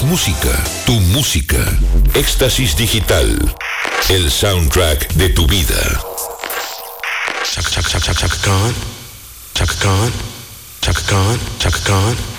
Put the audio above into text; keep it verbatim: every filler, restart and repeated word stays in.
Más música, tu música. Éxtasis Digital, el soundtrack de tu vida. Chaka Chaka Chaka Chaka Khan, Chaka Khan, Chaka Khan, Chaka Khan.